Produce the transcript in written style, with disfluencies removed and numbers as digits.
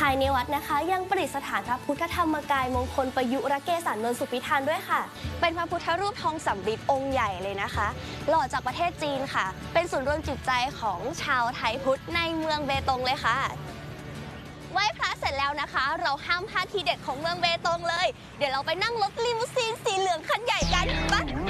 ายในวัดนะคะยังประดิษฐานพระพุทธธรรมกายมงคลประยุรเกศานนท์สุพิธานด้วยค่ะเป็นพระพุทธรูปทองสำริดองค์ใหญ่เลยนะคะหล่อจากประเทศจีนค่ะเป็นศูนย์รวมจิตใจของชาวไทยพุทธในเมืองเบตงเลยค่ะไหว้พระเสร็จแล้วนะคะเราห้ามพลาดทีเด็ดของเมืองเบตงเลยเดี๋ยวเราไปนั่งรถลิมูซีนสีเหลืองคันใหญ่กันไป